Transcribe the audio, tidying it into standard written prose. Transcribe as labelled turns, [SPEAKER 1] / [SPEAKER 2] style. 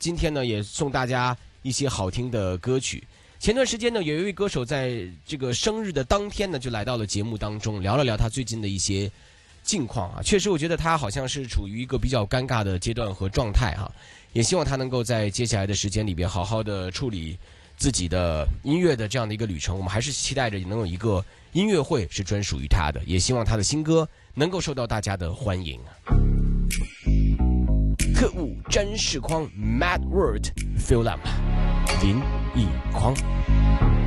[SPEAKER 1] 今天呢也送大家一些好听的歌曲。前段时间呢，有一位歌手在这个生日的当天呢，就来到了节目当中，聊了聊他最近的一些近况啊。确实，我觉得他好像是处于一个比较尴尬的阶段和状态哈。也希望他能够在接下来的时间里边好好的处理自己的音乐的这样的一个旅程。我们还是期待着能有一个音乐会是专属于他的，也希望他的新歌能够受到大家的欢迎。特务真视框 Mad World Film 林奕匡。